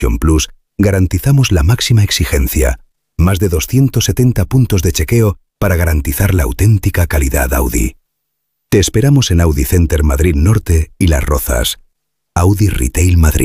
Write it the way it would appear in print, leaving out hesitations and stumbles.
Plus garantizamos la máxima exigencia, más de 270 puntos de chequeo para garantizar la auténtica calidad Audi. Te esperamos en Audi Center Madrid Norte y Las Rozas. Audi Retail Madrid.